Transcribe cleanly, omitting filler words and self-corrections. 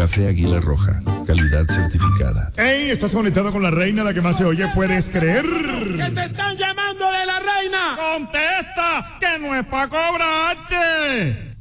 Café Águila Roja, calidad certificada. ¡Ey! Estás conectado con la reina, la que más se oye, ¿puedes creer? ¡Que te están llamando de la reina! ¡Contesta! ¡Que no es para cobrarte!